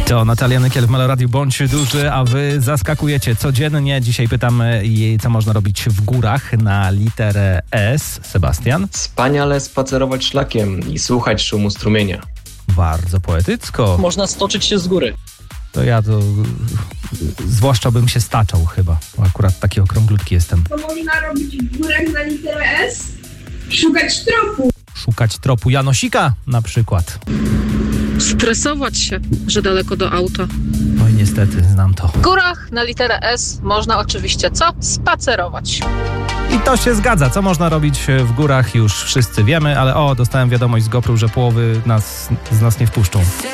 To Natalia Nykiel w Meloradiu. Bądź duży, a wy zaskakujecie codziennie. Dzisiaj pytamy jej, co można robić w górach na literę S. Sebastian? Wspaniale spacerować szlakiem i słuchać szumu strumienia. Bardzo poetycko. Można stoczyć się z góry. To ja to... Zwłaszcza bym się staczał chyba, bo akurat taki okrąglutki jestem. Co można robić w górach na literę S? Szukać tropu. Szukać tropu Janosika na przykład. Stresować się, że daleko do auta. Oj, niestety, znam to. W górach na literę S można oczywiście co? Spacerować. I to się zgadza. Co można robić w górach już wszyscy wiemy, ale dostałem wiadomość z GoPro, że połowy z nas nie wpuszczą.